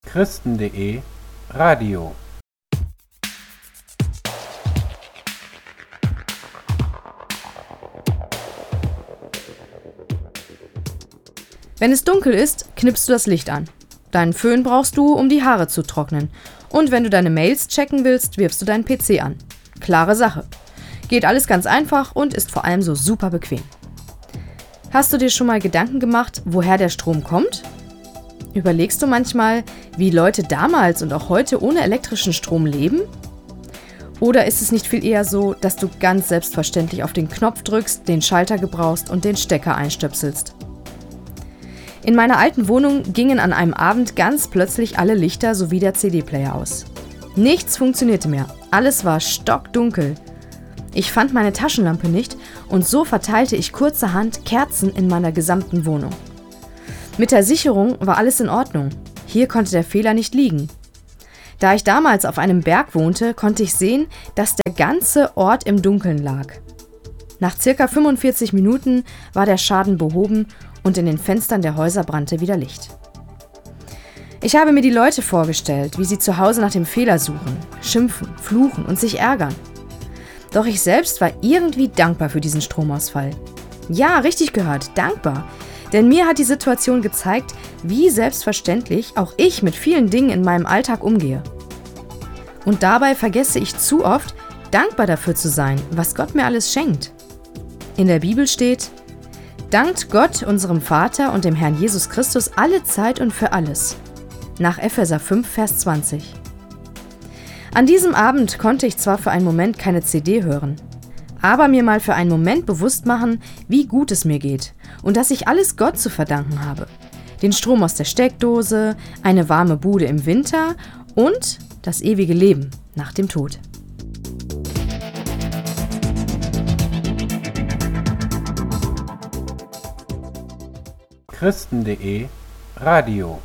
Christen.de Radio. Wenn es dunkel ist, knipst du das Licht an. Deinen Föhn brauchst du, um die Haare zu trocknen. Und wenn du deine Mails checken willst, wirfst du deinen PC an. Klare Sache. Geht alles ganz einfach und ist vor allem so super bequem. Hast du dir schon mal Gedanken gemacht, woher der Strom kommt? Überlegst du manchmal, wie Leute damals und auch heute ohne elektrischen Strom leben? Oder ist es nicht viel eher so, dass du ganz selbstverständlich auf den Knopf drückst, den Schalter gebrauchst und den Stecker einstöpselst? In meiner alten Wohnung gingen an einem Abend ganz plötzlich alle Lichter sowie der CD-Player aus. Nichts funktionierte mehr, alles war stockdunkel. Ich fand meine Taschenlampe nicht und so verteilte ich kurzerhand Kerzen in meiner gesamten Wohnung. Mit der Sicherung war alles in Ordnung. Hier konnte der Fehler nicht liegen. Da ich damals auf einem Berg wohnte, konnte ich sehen, dass der ganze Ort im Dunkeln lag. Nach ca. 45 Minuten war der Schaden behoben und in den Fenstern der Häuser brannte wieder Licht. Ich habe mir die Leute vorgestellt, wie sie zu Hause nach dem Fehler suchen, schimpfen, fluchen und sich ärgern. Doch ich selbst war irgendwie dankbar für diesen Stromausfall. Ja, richtig gehört, dankbar. Denn mir hat die Situation gezeigt, wie selbstverständlich auch ich mit vielen Dingen in meinem Alltag umgehe. Und dabei vergesse ich zu oft, dankbar dafür zu sein, was Gott mir alles schenkt. In der Bibel steht: Dankt Gott, unserem Vater und dem Herrn Jesus Christus alle Zeit und für alles. Nach Epheser 5, Vers 20. An diesem Abend konnte ich zwar für einen Moment keine CD hören, aber mir mal für einen Moment bewusst machen, wie gut es mir geht und dass ich alles Gott zu verdanken habe. Den Strom aus der Steckdose, eine warme Bude im Winter und das ewige Leben nach dem Tod. Christen.de Radio.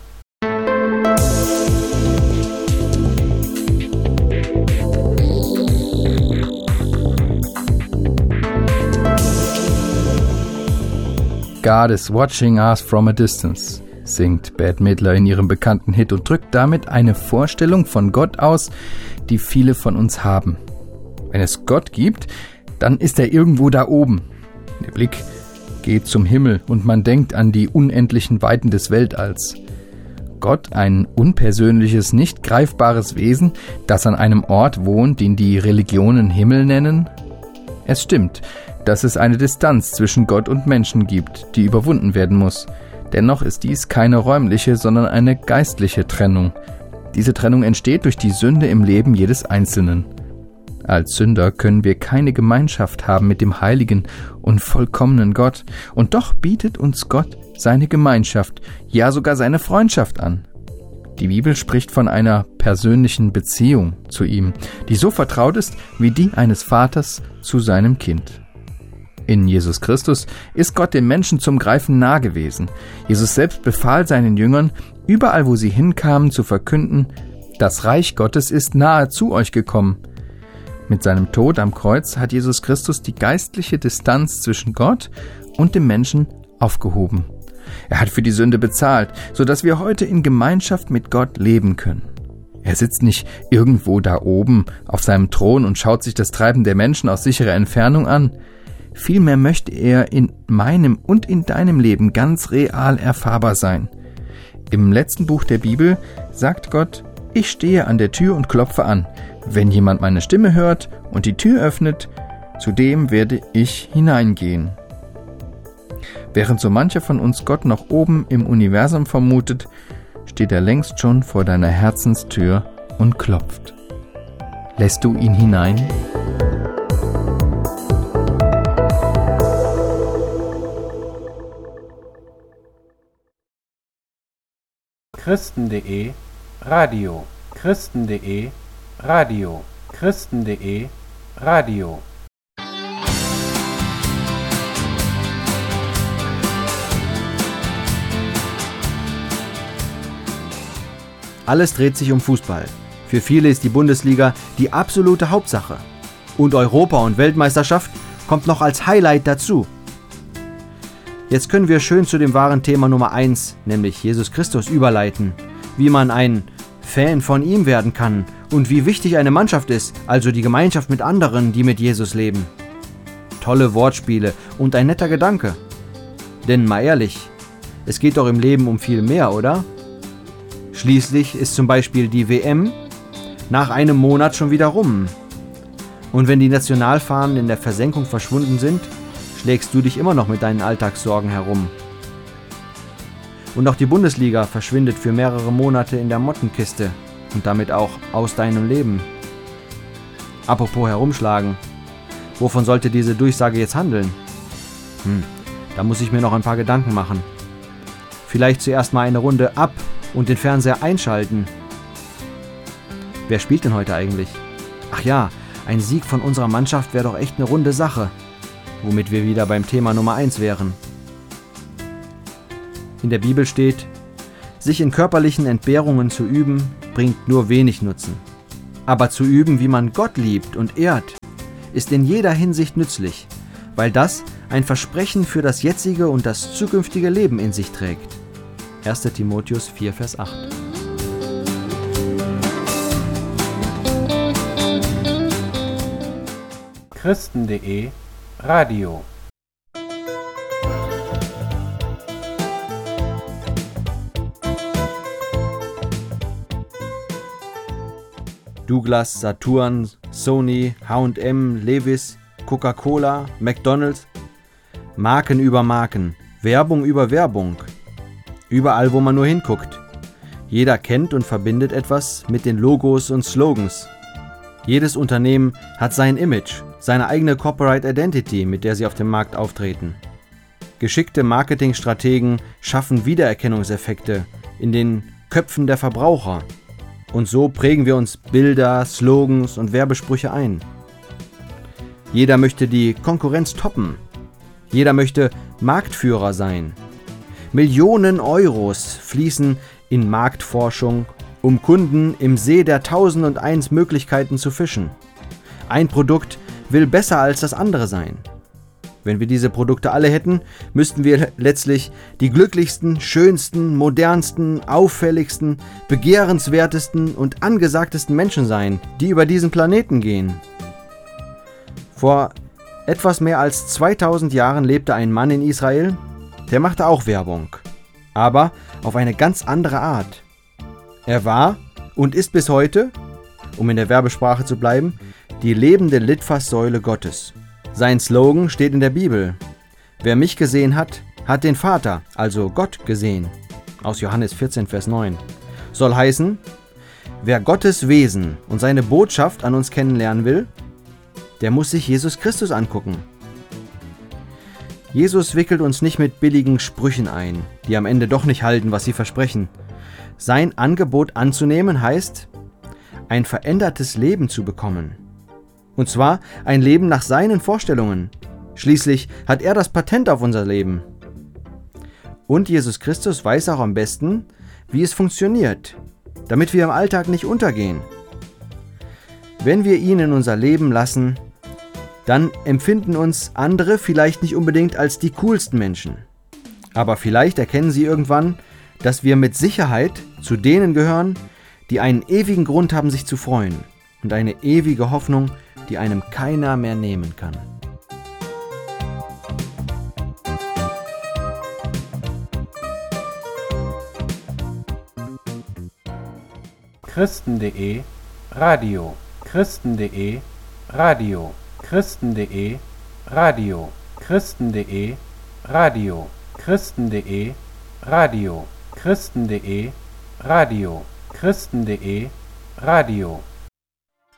God is watching us from a distance, singt Bette Midler in ihrem bekannten Hit und drückt damit eine Vorstellung von Gott aus, die viele von uns haben. Wenn es Gott gibt, dann ist er irgendwo da oben. Der Blick geht zum Himmel und man denkt an die unendlichen Weiten des Weltalls. Gott, ein unpersönliches, nicht greifbares Wesen, das an einem Ort wohnt, den die Religionen Himmel nennen? Es stimmt, dass es eine Distanz zwischen Gott und Menschen gibt, die überwunden werden muss. Dennoch ist dies keine räumliche, sondern eine geistliche Trennung. Diese Trennung entsteht durch die Sünde im Leben jedes Einzelnen. Als Sünder können wir keine Gemeinschaft haben mit dem heiligen und vollkommenen Gott, und doch bietet uns Gott seine Gemeinschaft, ja sogar seine Freundschaft an. Die Bibel spricht von einer persönlichen Beziehung zu ihm, die so vertraut ist wie die eines Vaters zu seinem Kind. In Jesus Christus ist Gott dem Menschen zum Greifen nah gewesen. Jesus selbst befahl seinen Jüngern, überall wo sie hinkamen, zu verkünden: Das Reich Gottes ist nahe zu euch gekommen. Mit seinem Tod am Kreuz hat Jesus Christus die geistliche Distanz zwischen Gott und dem Menschen aufgehoben. Er hat für die Sünde bezahlt, sodass wir heute in Gemeinschaft mit Gott leben können. Er sitzt nicht irgendwo da oben auf seinem Thron und schaut sich das Treiben der Menschen aus sicherer Entfernung an. Vielmehr möchte er in meinem und in deinem Leben ganz real erfahrbar sein. Im letzten Buch der Bibel sagt Gott: Ich stehe an der Tür und klopfe an. Wenn jemand meine Stimme hört und die Tür öffnet, zu dem werde ich hineingehen. Während so mancher von uns Gott noch oben im Universum vermutet, steht er längst schon vor deiner Herzenstür und klopft. Lässt du ihn hinein? Christen.de Radio. Christen.de Radio. Christen.de Radio. Alles dreht sich um Fußball. Für viele ist die Bundesliga die absolute Hauptsache. Und Europa- und Weltmeisterschaft kommt noch als Highlight dazu. Jetzt können wir schön zu dem wahren Thema Nummer 1, nämlich Jesus Christus, überleiten. Wie man ein Fan von ihm werden kann und wie wichtig eine Mannschaft ist, also die Gemeinschaft mit anderen, die mit Jesus leben. Tolle Wortspiele und ein netter Gedanke. Denn mal ehrlich, es geht doch im Leben um viel mehr, oder? Schließlich ist zum Beispiel die WM nach einem Monat schon wieder rum. Und wenn die Nationalfahnen in der Versenkung verschwunden sind, schlägst du dich immer noch mit deinen Alltagssorgen herum. Und auch die Bundesliga verschwindet für mehrere Monate in der Mottenkiste und damit auch aus deinem Leben. Apropos herumschlagen, wovon sollte diese Durchsage jetzt handeln? Da muss ich mir noch ein paar Gedanken machen. Vielleicht zuerst mal eine Runde ab und den Fernseher einschalten. Wer spielt denn heute eigentlich? Ach ja, ein Sieg von unserer Mannschaft wäre doch echt eine runde Sache, womit wir wieder beim Thema Nummer 1 wären. In der Bibel steht, sich in körperlichen Entbehrungen zu üben, bringt nur wenig Nutzen. Aber zu üben, wie man Gott liebt und ehrt, ist in jeder Hinsicht nützlich, weil das ein Versprechen für das jetzige und das zukünftige Leben in sich trägt. 1. Timotheus 4, Vers 8. Christen.de Radio. Douglas, Saturn, Sony, H&M, Levi's, Coca-Cola, McDonald's. Marken über Marken, Werbung über Werbung. Überall, wo man nur hinguckt. Jeder kennt und verbindet etwas mit den Logos und Slogans. Jedes Unternehmen hat sein Image, seine eigene Corporate Identity, mit der sie auf dem Markt auftreten. Geschickte Marketingstrategen schaffen Wiedererkennungseffekte in den Köpfen der Verbraucher. Und so prägen wir uns Bilder, Slogans und Werbesprüche ein. Jeder möchte die Konkurrenz toppen. Jeder möchte Marktführer sein. Millionen Euros fließen in Marktforschung, um Kunden im See der 1001 Möglichkeiten zu fischen. Ein Produkt will besser als das andere sein. Wenn wir diese Produkte alle hätten, müssten wir letztlich die glücklichsten, schönsten, modernsten, auffälligsten, begehrenswertesten und angesagtesten Menschen sein, die über diesen Planeten gehen. Vor etwas mehr als 2000 Jahren lebte ein Mann in Israel, der machte auch Werbung, aber auf eine ganz andere Art. Er war und ist bis heute, um in der Werbesprache zu bleiben, die lebende Litfaßsäule Gottes. Sein Slogan steht in der Bibel. Wer mich gesehen hat, hat den Vater, also Gott, gesehen. Aus Johannes 14, Vers 9. Soll heißen, wer Gottes Wesen und seine Botschaft an uns kennenlernen will, der muss sich Jesus Christus angucken. Jesus wickelt uns nicht mit billigen Sprüchen ein, die am Ende doch nicht halten, was sie versprechen. Sein Angebot anzunehmen heißt, ein verändertes Leben zu bekommen. Und zwar ein Leben nach seinen Vorstellungen. Schließlich hat er das Patent auf unser Leben. Und Jesus Christus weiß auch am besten, wie es funktioniert, damit wir im Alltag nicht untergehen. Wenn wir ihn in unser Leben lassen, dann empfinden uns andere vielleicht nicht unbedingt als die coolsten Menschen. Aber vielleicht erkennen sie irgendwann, dass wir mit Sicherheit zu denen gehören, die einen ewigen Grund haben, sich zu freuen und eine ewige Hoffnung, die einem keiner mehr nehmen kann. Christen.de Radio. Christen.de Radio. Christen.de Radio. Christen.de Radio. Christen.de Radio. Christen.de Radio. Christen.de Radio.